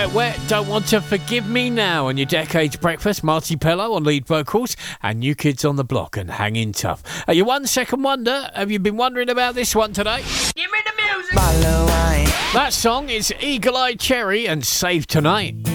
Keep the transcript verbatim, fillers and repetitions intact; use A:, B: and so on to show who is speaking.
A: Wet Wet, Don't Want to Forgive Me Now on your Decades Breakfast. Marty Pello on lead vocals and New Kids on the Block and Hanging Tough. Are you one second wonder? Have you been wondering about this one today? Give me the music! That song is Eagle Eye Cherry and Save Tonight.